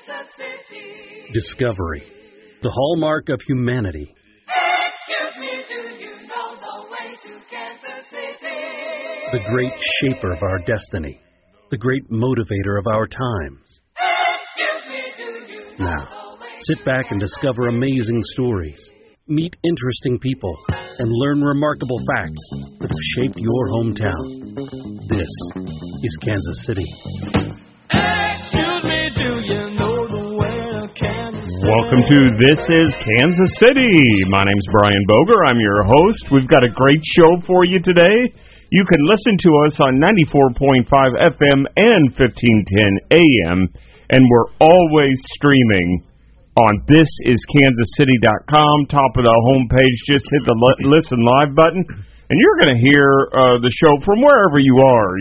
Kansas City. Discovery, the hallmark of humanity. Excuse me, do you know the way to Kansas City? The great shaper of our destiny. The great motivator of our times. Excuse me, do you know Now, the way sit back and discover amazing stories. Meet interesting people and learn remarkable facts that have shaped your hometown. This is Kansas City. Excuse me, do you know the way to Kansas City? Welcome to This is Kansas City. My name's Brian Boger. I'm your host. We've got a great show for you today. You can listen to us on 94.5 FM and 1510 AM, and we're always streaming on thisiskansascity.com. Top of the homepage, just hit the Listen Live button, and you're going to hear the show from wherever you are.